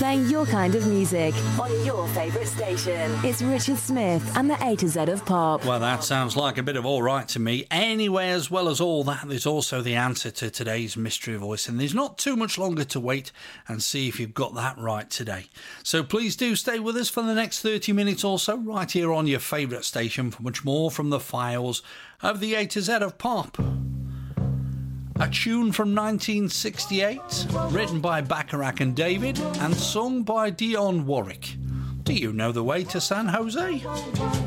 playing your kind of music on your favourite station. It's Richard Smith and the A to Z of Pop. Well, that sounds like a bit of all right to me. Anyway, as well as all that, there's also the answer to today's mystery voice, and there's not too much longer to wait and see if you've got that right today. So please do stay with us for the next 30 minutes or so, right here on your favourite station for much more from the files of the A to Z of Pop. A tune from 1968, written by Bacharach and David, and sung by Dionne Warwick. Do you know the way to San Jose?